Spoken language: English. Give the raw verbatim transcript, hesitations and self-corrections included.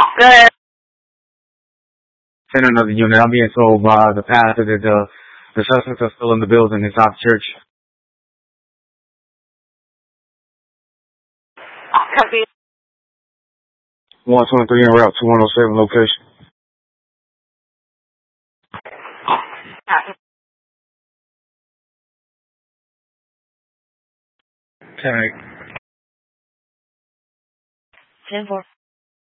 Good. Send another unit. I'm being told by the pastor that uh, the suspects are still in the building inside the church. Copy. one twenty-three en route to one oh seven location. Copy. Tag. ten four.